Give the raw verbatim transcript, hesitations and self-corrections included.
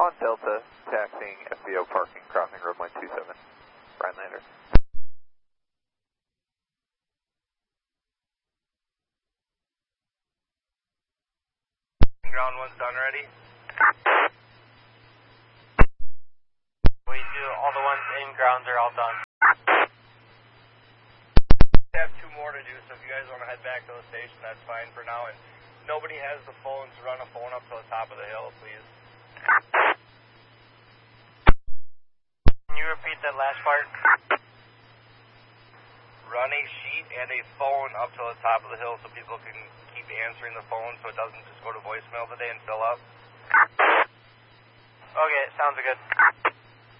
On Delta, taxiing F B O parking, crossing roadway two seven, Brian Lander. Ground one's done already. We do, all the ones in grounds are all done. We have two more to do, so if you guys want to head back to the station, that's fine for now. And nobody has the phones, run a phone up to the top of the hill, please. Can you repeat that last part? Run a sheet and a phone up to the top of the hill so people can keep answering the phone so it doesn't just go to voicemail today and fill up. Okay, sounds good.